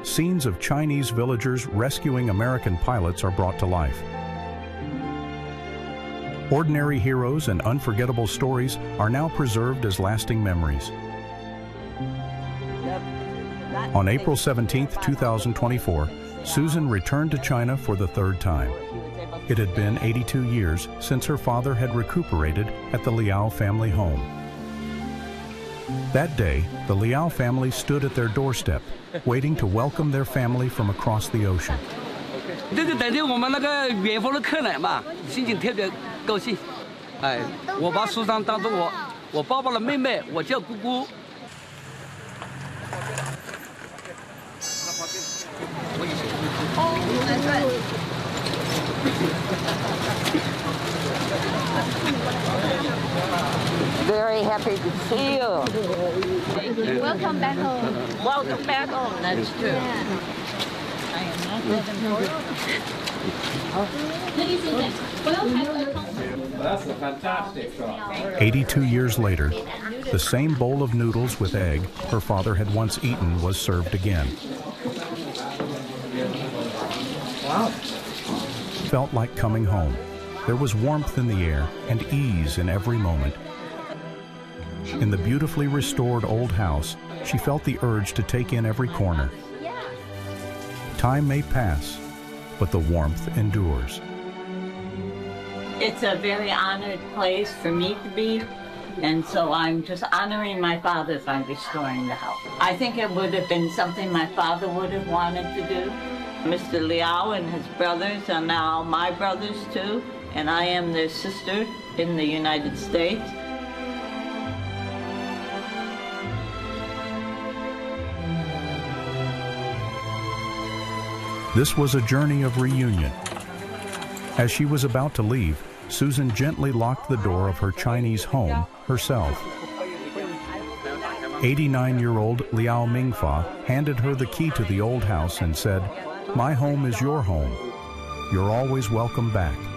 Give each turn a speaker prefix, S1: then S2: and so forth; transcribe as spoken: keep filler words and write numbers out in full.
S1: scenes of Chinese villagers rescuing American pilots are brought to life. Ordinary heroes and unforgettable stories are now preserved as lasting memories. On April seventeenth, two thousand twenty-four, Susan returned to China for the third time. It had been eighty-two years since her father had recuperated at the Liao family home. That day, the Liao family stood at their doorstep, waiting to welcome their family from across the ocean.
S2: 这就等于我们那个远方的客人嘛，心情特别高兴。哎，我把苏珊当做我我爸爸的妹妹，我叫姑姑。
S3: Very happy to see you.
S4: Thank you. Welcome back home.
S3: Welcome back home. That's true.
S4: Yeah. I am not living for
S5: That's a fantastic shot.
S1: eighty-two years later, the same bowl of noodles with egg her father had once eaten was served again.
S5: Wow.
S1: Felt like coming home. There was warmth in the air and ease in every moment. In the beautifully restored old house, she felt the urge to take in every corner. Time may pass, but the warmth endures.
S6: It's a very honored place for me to be, and so I'm just honoring my father by restoring the house. I think it would have been something my father would have wanted to do. Mister Liao and his brothers are now my brothers too, and I am their sister in the United States.
S1: This was a journey of reunion. As she was about to leave, Susan gently locked the door of her Chinese home herself. eighty-nine-year-old Liao Mingfa handed her the key to the old house and said, "My home is your home. You're always welcome back."